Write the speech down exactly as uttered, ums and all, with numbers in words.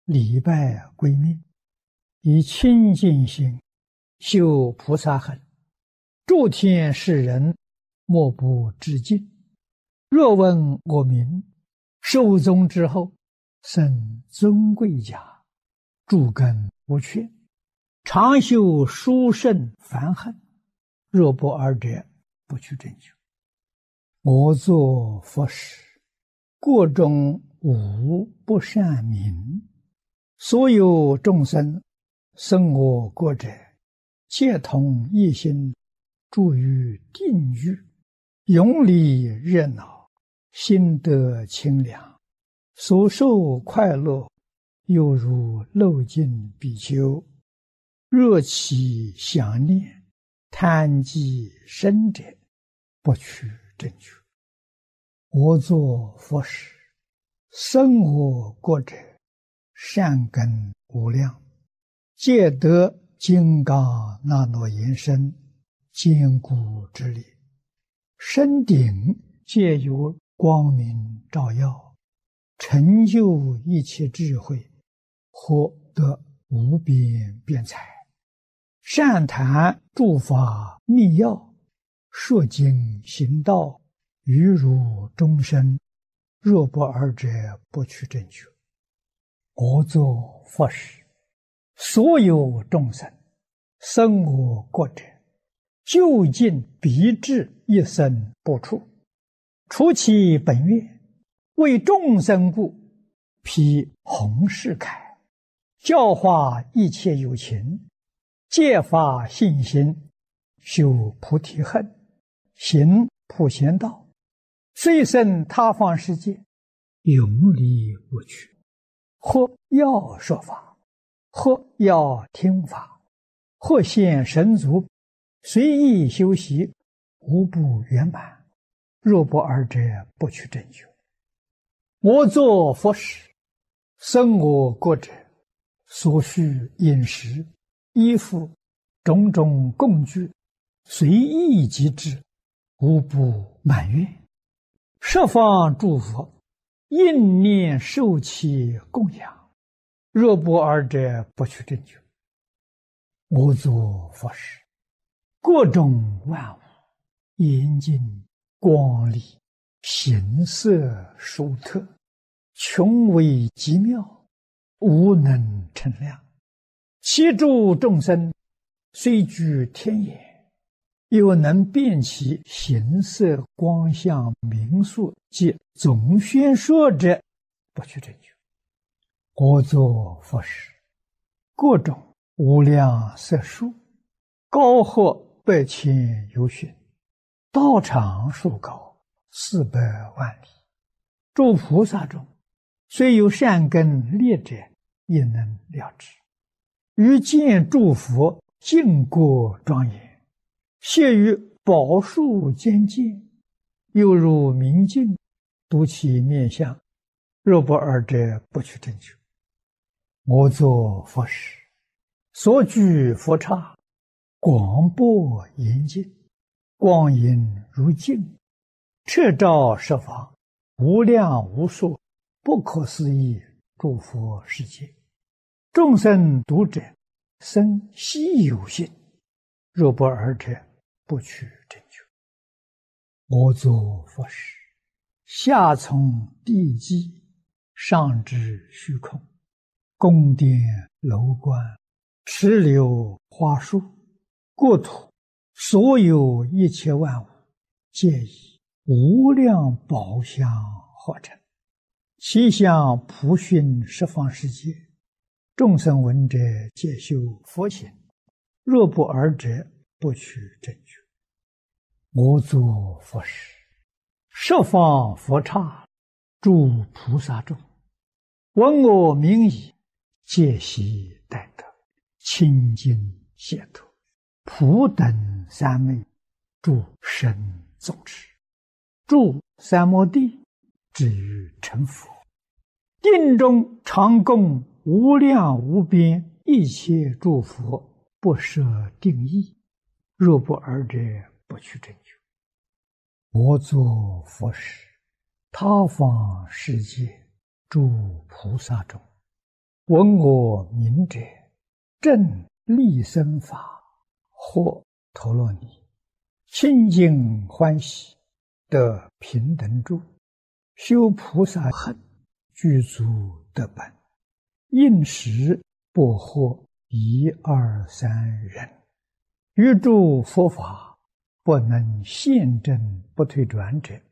礼拜归命，以清净心修菩萨行，诸天世人莫不致敬。若闻我名，寿终之后，生尊贵家，诸根无缺，常修殊胜梵行，若不尔者，不去正觉。我作佛时，国中无不善名，所有众生生我国者，皆同一心，住于定狱，永离热闹，心得清凉，所受快乐，犹如漏尽比丘。若其想念，贪积生者，不取正觉。我作佛时，生我国者，善根无量，皆得金刚那罗延伸，坚固之力，身顶皆有光明照耀，成就一切智慧，获得无边辩才，善谈诸法密要，说经行道，于如众生，若不尔者，不取正觉。我作佛时，所有众生生我国者，究竟必至一生不出，除其本愿，为众生故，披弘誓铠，教化一切有情，戒发信心，修菩提恨，行普贤道，虽生他方世界，永离不去。或要说法，或要听法，或现神足，随意修习，无不圆满。若不尔者，不取正觉。我作佛时，生我国者，所需饮食、衣服、种种供具，随意即至，无不满愿。十方诸佛应念受其供养，若不尔者，不取正觉。我作佛时，各种万物严净光丽，形色殊特，穷微极妙，无能称量。其诸众生虽居天眼，又能辨其形色光相名数及总宣说者，不取正觉。我作佛时，各种无量色数，高或百千由旬，道长数高，四百万里。诸菩萨中，虽有善根劣者，也能了知。于见诸佛净国庄严，谢于宝树间见，犹如明镜，睹其面相，若不尔者，不取正觉。我作佛时，所居佛刹，广博严净，光影如镜，彻照十方，无量无数，不可思议诸佛世界。众生读者，生希有信，若不尔者，不取正觉。我作佛时，下从地基，上至虚空，宫殿楼观，池流花树，国土所有一切万物，皆以无量宝相合成，其相普熏十方世界。众生闻者，皆修佛行，若不尔者，不取正觉。我作佛时，十方佛刹，诸菩萨众，闻我名已，皆悉待得，清净解脱，普等三昧，诸神众持，住三摩地，至于成佛。定中常供无量无边一切诸佛，不设定义，若不尔者，不取正觉。我作佛时，他方世界诸菩萨中， 闻我名者，正利生法，或陀罗尼，清净欢喜，得平等住，修菩萨行，具足德本，应时不获一二三人，欲助佛法，不能现证不退转者，